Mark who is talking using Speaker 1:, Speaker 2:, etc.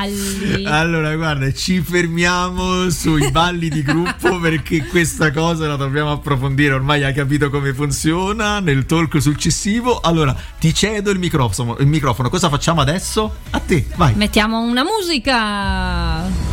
Speaker 1: balli.
Speaker 2: Allora, guarda, ci fermiamo sui balli di gruppo perché questa cosa la dobbiamo approfondire. Ormai hai capito come funziona nel talk successivo. Allora, ti cedo il microfono. Cosa facciamo adesso? A te, vai.
Speaker 1: Mettiamo una musica.